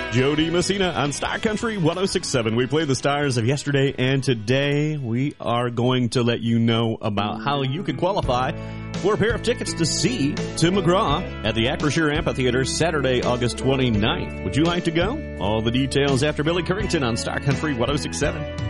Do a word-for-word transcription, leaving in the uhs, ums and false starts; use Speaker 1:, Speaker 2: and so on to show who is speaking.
Speaker 1: Jody Messina on Star Country one oh six point seven. We play the stars of yesterday and today. We are going to let you know about how you can qualify for a pair of tickets to see Tim McGraw at the Acrisure Amphitheater Saturday, August twenty-ninth. Would you like to go? All the details after Billy Currington on Star Country one oh six point seven.